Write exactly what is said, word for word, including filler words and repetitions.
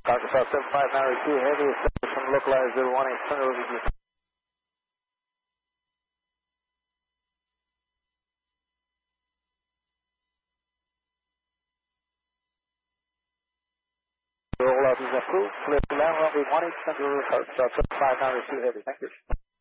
Arkansas seven five nine two Heavy, establishment localized zero one eight, center review. Rollout is approved. Clear to land runway one eight, center Arkansas seven five nine two Heavy. Thank you.